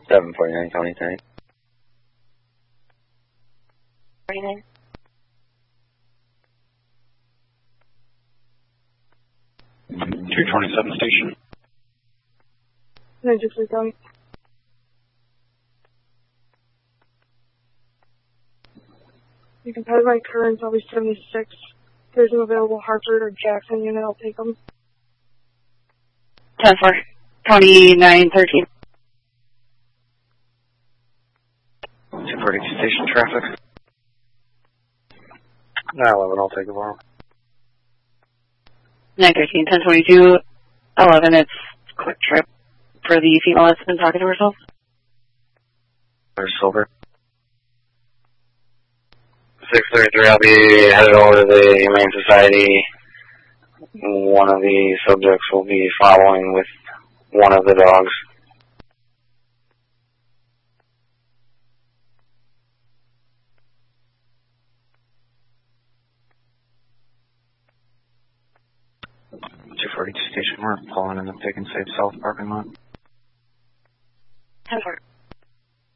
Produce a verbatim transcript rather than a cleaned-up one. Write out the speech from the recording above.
seven forty-nine County ten. forty-nine. two twenty-seven station. nine two three County. You can pay my current, I'll be seventy-six. If there's an available Hartford or Jackson unit, I'll take them. ten four. twenty-nine thirteen. two forty-two station traffic. nine eleven, I'll take a while. nine thirteen, ten twenty-two, eleven, it's quick trip for the female that's been talking to herself. There's Silver. six thirty-three, I'll be headed over to the Humane Society. One of the subjects will be following with one of the dogs. two forty-two station, we're pulling in the Pick and Save South parking lot. ten four.